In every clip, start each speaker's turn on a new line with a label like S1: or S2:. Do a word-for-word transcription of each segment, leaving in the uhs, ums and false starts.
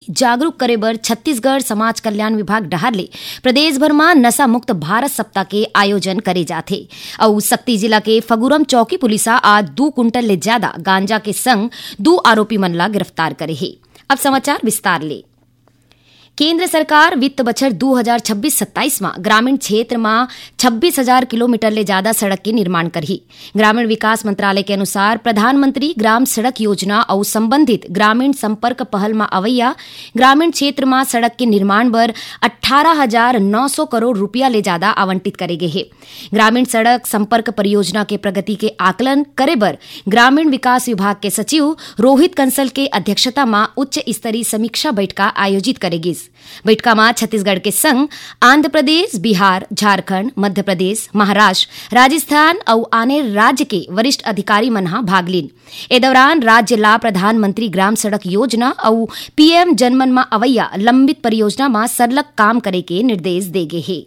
S1: जागरूक करे बर छत्तीसगढ़ समाज कल्याण विभाग डहर ले प्रदेश भर में नशा मुक्त भारत सप्ताह के आयोजन करे जाथे। और शक्ति जिला के फगुरम चौकी पुलिस आज दो कुंटल ले ज्यादा गांजा के संग दो आरोपी मन ला गिरफ्तार करे है। अब समाचार विस्तार ले। केंद्र सरकार वित्त बछर दो हज़ार छब्बीस सत्ताईस में ग्रामीण क्षेत्र में छब्बीस हजार किलोमीटर ले ज्यादा सड़क के निर्माण करही। ग्रामीण विकास मंत्रालय के अनुसार प्रधानमंत्री ग्राम सड़क योजना और संबंधित ग्रामीण संपर्क पहल में अवैया ग्रामीण क्षेत्र में सड़क के निर्माण बर अठारह हजार नौ सौ करोड़ रुपया ले ज्यादा आवंटित करे गए है। ग्रामीण सड़क संपर्क परियोजना के प्रगति के आकलन करे बर ग्रामीण विकास विभाग के सचिव रोहित कंसल के अध्यक्षता में उच्च स्तरीय समीक्षा बैठक आयोजित करेगी। बैठका में छत्तीसगढ़ के संग आंध्र प्रदेश, बिहार, झारखंड, मध्य प्रदेश, महाराष्ट्र, राजस्थान और आने राज्य के वरिष्ठ अधिकारी मन भाग लीन। ए दौरान राज्य ला प्रधानमंत्री ग्राम सड़क योजना और पीएम जनमन में अवैया लंबित परियोजना में सरलग काम करे के निर्देश दे गए है।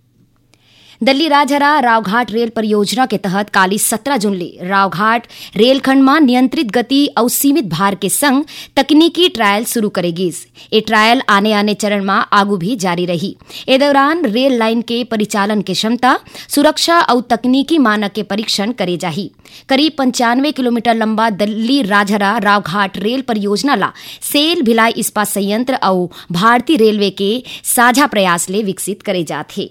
S1: दिल्ली राजहरा रावघाट रेल परियोजना के तहत काली सत्रह जून ले रावघाट रेलखंड में नियंत्रित गति और सीमित भार के संग तकनीकी ट्रायल शुरू करेगी। ये ट्रायल आने आने चरण में आगू भी जारी रही। ए दौरान रेल लाइन के परिचालन के क्षमता, सुरक्षा और तकनीकी मानक के परीक्षण करे जाही। करीब पंचानवे किलोमीटर लंबा दिल्ली राजहरा रावघाट रेल परियोजना ला सेल भिलाई इस्पात संयंत्र और भारतीय रेलवे के साझा प्रयास ले विकसित करे जाथे।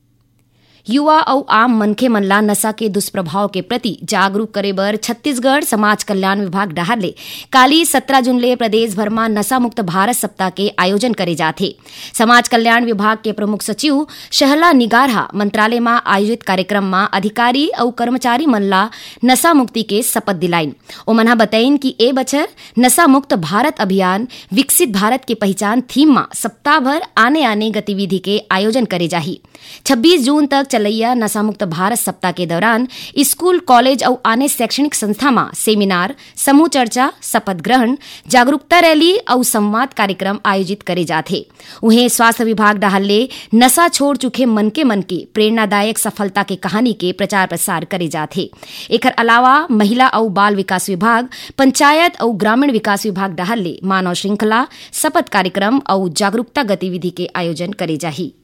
S1: युवा और आम मनखे मन ला नशा के दुष्प्रभाव के प्रति जागरूक करे बर छत्तीसगढ़ समाज कल्याण विभाग डहर ले काली सत्रह जून ले प्रदेश भर में नशा मुक्त भारत सप्ताह के आयोजन करे जाथे। समाज कल्याण विभाग के प्रमुख सचिव शहला निगारहा मंत्रालय में आयोजित कार्यक्रम में अधिकारी और कर्मचारी मन ला नशा मुक्ति के शपथ दिलाइन। ओमन बताइन कि ए बछर नशा मुक्त भारत अभियान विकसित भारत के पहचान थीम में सप्ताह भर आने आने गतिविधि के आयोजन करे जाही। छब्बीस जून तक चलैया नशा मुक्त भारत सप्ताह के दौरान स्कूल, कॉलेज और आने शैक्षणिक संस्था में सेमिनार, समूह चर्चा, शपथ ग्रहण, जागरूकता रैली और संवाद कार्यक्रम आयोजित करे जाथे। उन्हें स्वास्थ्य विभाग डहर ले नशा छोड़ चुके मन के मन की प्रेरणादायक सफलता के कहानी के प्रचार प्रसार करे जाथे। एकर अलावा महिला और बाल विकास विभाग, पंचायत और ग्रामीण विकास विभाग डहर ले मानव श्रृंखला, शपथ कार्यक्रम और जागरूकता गतिविधि के आयोजन करे जाही।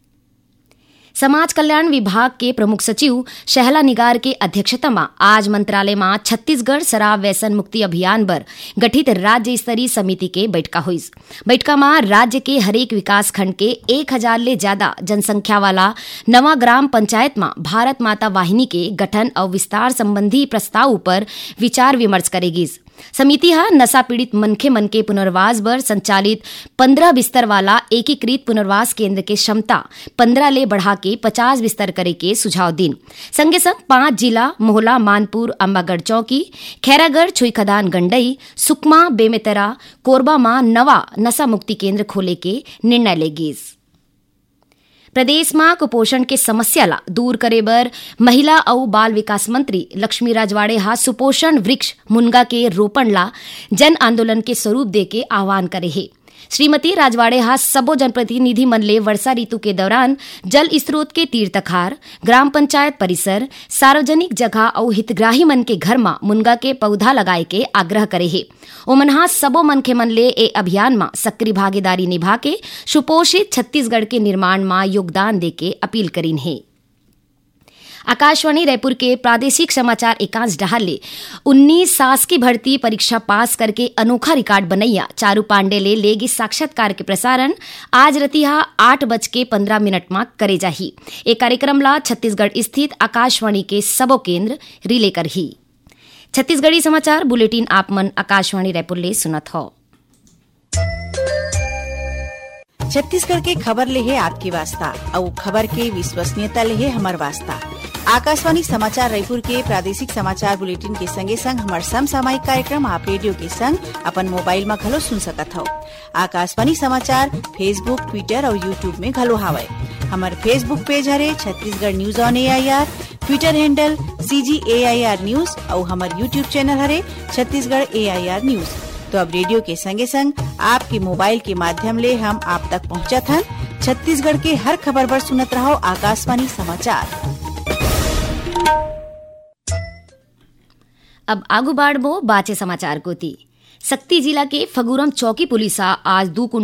S1: समाज कल्याण विभाग के प्रमुख सचिव शहला निगार के अध्यक्षता में आज मंत्रालय में छत्तीसगढ़ शराब व्यसन मुक्ति अभियान पर गठित राज्य स्तरीय समिति के बैठका हुई। बैठका में राज्य के हरेक विकास खंड के एक हजार ले ज्यादा जनसंख्या वाला नवा ग्राम पंचायत में भारत माता वाहिनी के गठन और विस्तार संबंधी प्रस्ताव पर विचार विमर्श करेगी। समिति हा नशा पीड़ित मनखे मन के पुनर्वास बर संचालित पंद्रह बिस्तर वाला एकीकृत पुनर्वास केंद्र के क्षमता पंद्रह ले बढ़ा के पचास बिस्तर करे के सुझाव दिन। संगे संग पांच जिला मोहला, मानपुर, अम्बागढ़ चौकी, खैरागढ़, छुईखदान, गंडई, सुकमा, बेमेतरा, कोरबा में नवा नशा मुक्ति केंद्र खोले के निर्णय लेगी। प्रदेश में कुपोषण के समस्या ला दूर करे बर महिला और बाल विकास मंत्री लक्ष्मी राजवाड़े हा सुपोषण वृक्ष मुनगा के रोपण ला जन आंदोलन के स्वरूप दे के आह्वान करे है। श्रीमती राजवाड़े हा सबो जनप्रतिनिधि मन ले वर्षा ऋतु के दौरान जल स्रोत के तीर तखार, ग्राम पंचायत परिसर, सार्वजनिक जगह और हितग्राही मन के घर में मुनगा के पौधा लगाए के आग्रह करे है। ओमन हा सबो मनखे मन ले ए अभियान में सक्रिय भागीदारी निभा के सुपोषित छत्तीसगढ़ के निर्माण में योगदान दे के अपील करीन है। आकाशवाणी रायपुर के प्रादेशिक समाचार एकांश डहर ले उन्नीस सास की भर्ती परीक्षा पास करके अनोखा रिकॉर्ड बनैया चारू पांडे ले लेगी साक्षात्कार के प्रसारण आज रतिहा आठ बज के पंद्रह मिनट में करे जाही। ए कार्यक्रम ला छत्तीसगढ़ स्थित आकाशवाणी के सबो केंद्र रिले करही। छत्तीसगढ़ी समाचार बुलेटिन आप मन आकाशवाणी रायपुर ले सुनत हो।
S2: छत्तीसगढ़ के खबर ले है आपकी वास्ता और खबर के विश्वसनीयता ले है हमार वास्ता। आकाशवाणी समाचार रायपुर के प्रादेशिक समाचार बुलेटिन के संगे संग हमार समसामयिक कार्यक्रम आप रेडियो के संग अपन मोबाइल में घलो सुन सकत हो। आकाशवाणी समाचार फेसबुक, ट्विटर और यूट्यूब में घलो हावय। हमार फेसबुक पेज हरे Chhattisgarh news on A I R, Twitter handle सी जी ए आई आर न्यूज और हमार यूट्यूब चैनल हरे छत्तीसगढ़ ए आई आर न्यूज। तो अब रेडियो के संगे संग आपके मोबाइल के माध्यम ले हम आप तक पहुंचत हन। छत्तीसगढ़ के हर खबर पर सुनत रहो आकाशवाणी समाचार।
S1: अब आगू बाढ़ बो बाचे समाचार को थी। शक्ति जिला के फगुरम चौकी पुलिस आज दो